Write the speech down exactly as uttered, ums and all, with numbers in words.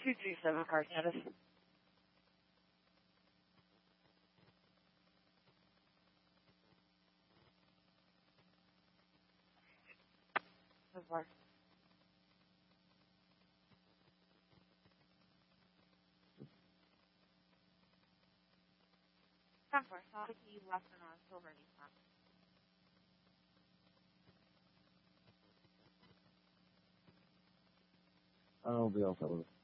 two three seven car status. So far. ten four, Sonic E Western on Silver Nissan. I'll be all set with it.